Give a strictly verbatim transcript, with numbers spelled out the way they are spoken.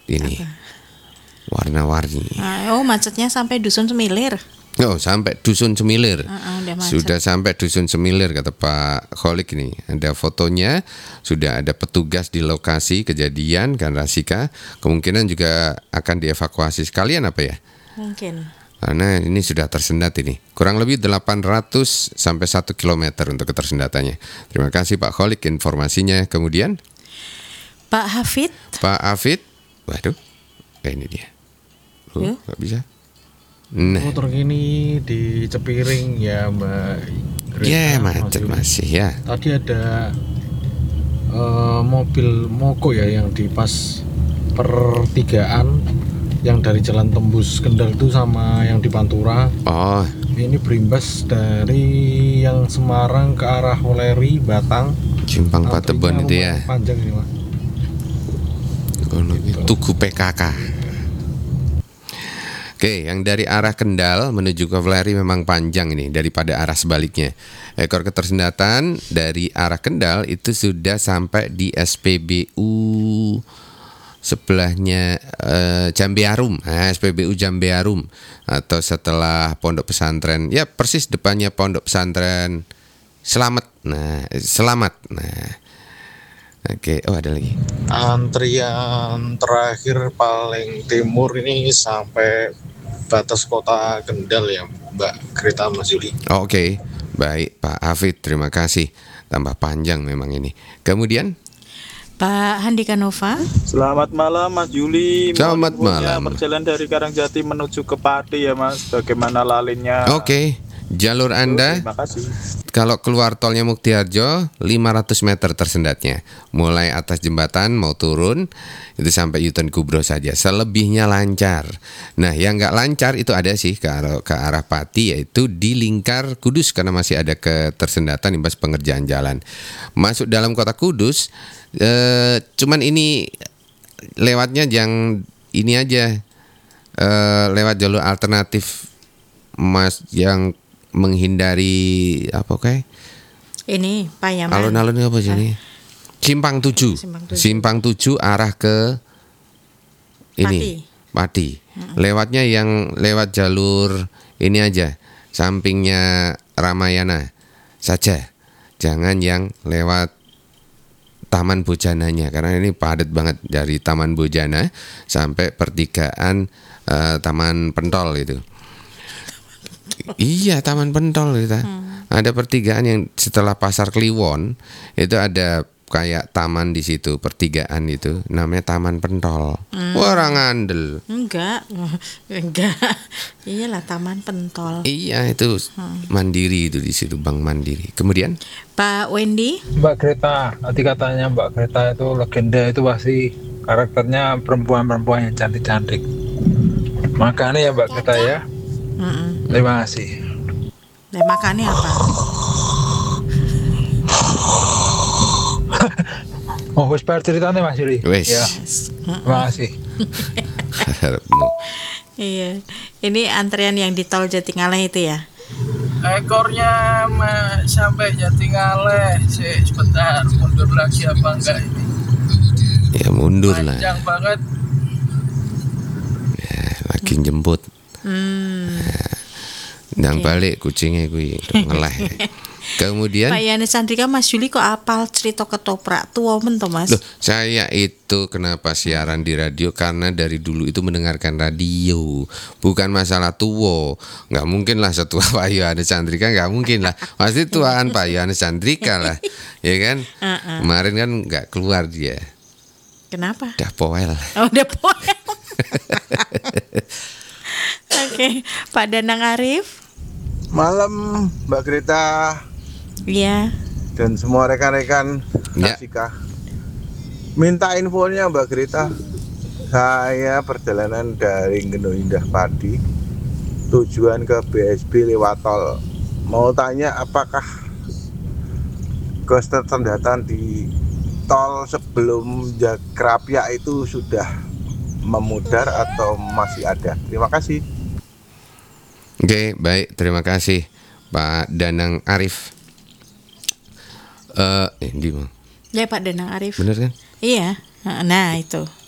ini. Apa? Warna-warni. Oh, macetnya sampai Dusun Semilir. Oh, sampai Dusun Semilir. Uh-uh, sudah sampai Dusun Semilir kata Pak Kholik ini. Ada fotonya, sudah ada petugas di lokasi kejadian kan Rasika. Kemungkinan juga akan dievakuasi sekalian apa ya? Mungkin. Karena ini sudah tersendat ini. Kurang lebih delapan ratus sampai satu kilometer untuk ketersendatannya. Terima kasih Pak Kholik informasinya. Kemudian Pak Hafid. Pak Hafid. Waduh. Eh, ini dia. Oh, nggak bisa. Nah. Oh, terkini di Cepiring ya Mbak Greta. Ya macet masih ya. Tadi ada uh, mobil Moko ya yang di pas pertigaan yang dari Jalan Tembus Kendal itu sama yang di Pantura. Oh. Ini berimbas dari yang Semarang ke arah Weleri, Batang. Simpang Patebon itu ya. Panjang ini Mas. Kalau Tugu P K K. Oke, yang dari arah Kendal menuju ke Weleri memang panjang ini daripada arah sebaliknya. Ekor ketersendatan dari arah Kendal itu sudah sampai di S P B U sebelahnya eh, Jambearum, nah, S P B U Jambearum atau setelah pondok pesantren, ya persis depannya pondok pesantren Selamat. Nah, Selamat. Nah, oke, oh ada lagi. Antrian terakhir paling timur ini sampai batas kota Kendal ya Mbak Greta Mas Yuli. Oh, oke, okay. Baik Pak Hafid, terima kasih. Tambah panjang memang ini. Kemudian Pak Handika Nova. Selamat malam Mas Yuli. Selamat malam. Perjalanan dari Karangjati menuju ke Pati ya Mas. Bagaimana lalinnya? Oke. Okay. Jalur Anda, terima kasih. Kalau keluar tolnya Muktiharjo lima ratus meter tersendatnya. Mulai atas jembatan mau turun itu sampai U-turn Kubro saja. Selebihnya lancar. Nah, yang nggak lancar itu ada sih ke arah, ke arah Pati, yaitu di Lingkar Kudus karena masih ada ketersendatan imbas pengerjaan jalan. Masuk dalam kota Kudus, eh, cuman ini lewatnya yang ini aja, eh, lewat jalur alternatif Mas yang menghindari apa kayak ini Payaman. Alun-alun apa sih ini? Simpang tujuh. Simpang tujuh. Simpang tujuh arah ke ini Pati. Pati. Hmm. Lewatnya yang lewat jalur ini aja, sampingnya Ramayana saja. Jangan yang lewat Taman Bojananya karena ini padat banget dari Taman Bojana sampai pertigaan uh, Taman Pentol itu. Iya, Taman Pentol kita. Hmm. Ada pertigaan yang setelah Pasar Kliwon itu ada kayak taman di situ, pertigaan itu namanya Taman Pentol. Hmm. Orang ngandel. Enggak. Enggak. Iyalah Taman Pentol. Iya, itu hmm. Mandiri itu di situ, Bank Mandiri. Kemudian Pak Wendy. Mbak Greta, tadi katanya Mbak Greta itu legenda, itu pasti karakternya perempuan-perempuan yang cantik-cantik. Makanya ya Mbak Greta ya. Mm-mm. Terima kasih. Dan makannya apa? Oh, wis bar ceritanya Mas Yuli. Wis. Ya. Terima kasih. Iya. Ini antrian yang di tol Jatingaleh itu ya? Ekornya ma- sampai Jatingaleh. Si, sebentar, mundur lagi apa enggak ini? Ya mundur Panjang lah. Panjang banget. Ya, lagi jemput. Hmm. Nang okay. Balik kucingnya gue ngeleh. Kemudian Pak Yana Chandrika, Mas Yuli kok apal cerita ketoprak tua men to Mas? Loh, saya itu kenapa siaran di radio karena dari dulu itu mendengarkan radio. Bukan masalah tua. Nggak mungkin lah setua Pak Yana Chandrika, nggak mungkin lah. Pasti tuaan Pak Yana Chandrika lah. Ya kan? Uh-uh. Kemarin kan nggak keluar dia. Kenapa? Udah poel. Oh, udah poel. Oke, Pak Danang Arif. Malam Mbak Greta. Iya. Dan semua rekan-rekan Rasika. Minta infonya Mbak Greta. Saya perjalanan dari Geno Indah Pati tujuan ke B S B lewat tol. Mau tanya apakah ketersendatan di tol sebelum Jakrapia itu sudah memudar atau masih ada? Terima kasih. Oke, baik, terima kasih Pak Danang Arif. Eh, uh, ini ya Pak Danang Arif. Bener kan? Iya. Nah itu.